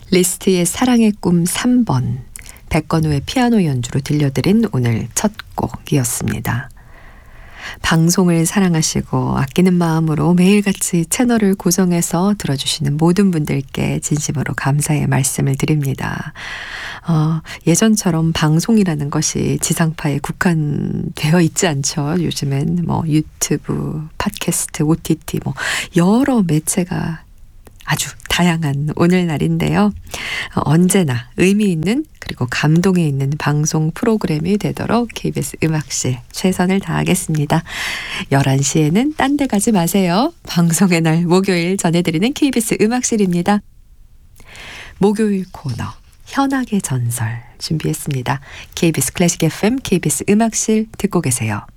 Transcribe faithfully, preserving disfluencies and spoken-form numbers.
리스트의 사랑의 꿈 삼 번, 백건우의 피아노 연주로 들려드린 오늘 첫 곡이었습니다. 방송을 사랑하시고 아끼는 마음으로 매일같이 채널을 고정해서 들어주시는 모든 분들께 진심으로 감사의 말씀을 드립니다. 어, 예전처럼 방송이라는 것이 지상파에 국한되어 있지 않죠. 요즘엔 뭐 유튜브, 팟캐스트, 오티티 뭐 여러 매체가 아주 다양한 오늘날인데요. 어, 언제나 의미 있는 그리고 감동이 있는 방송 프로그램이 되도록 케이비에스 음악실 최선을 다하겠습니다. 열한 시에는 딴 데 가지 마세요. 방송의 날 목요일 전해드리는 케이비에스 음악실입니다. 목요일 코너 현악의 전설 준비했습니다. 케이비에스 클래식 에프엠, 케이비에스 음악실 듣고 계세요.